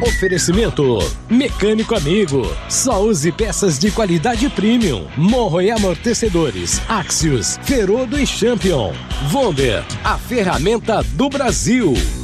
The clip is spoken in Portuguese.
Oferecimento Mecânico Amigo. Só use peças de qualidade premium. Morro e Amortecedores, Axios, Ferodo e Champion. Wonder, a ferramenta do Brasil.